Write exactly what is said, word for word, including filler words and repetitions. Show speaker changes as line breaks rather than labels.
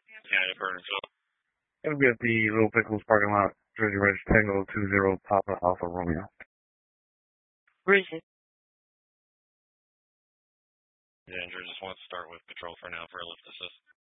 Yeah, I've heard so.
It'll be at the Little Pickles parking lot, Jersey Ridge, Tango two zero Papa Alpha Romeo.
Where is it?
Andrew just wants to start with patrol for now for a lift assist.